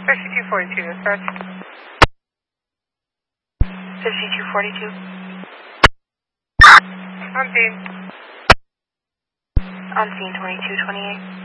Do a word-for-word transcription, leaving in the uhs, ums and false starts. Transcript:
fifty-two forty-two, dispatch. fifty-two forty-two. On scene. On scene twenty-two twenty-eight.